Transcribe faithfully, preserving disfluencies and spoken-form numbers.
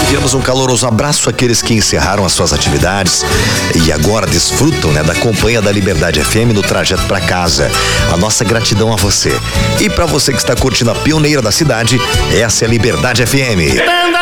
Enviamos um caloroso abraço àqueles que encerraram as suas atividades e agora desfrutam, né, da companhia da Liberdade F M no trajeto para casa. A nossa gratidão a você. E para você que está curtindo a pioneira da cidade, essa é a Liberdade F M.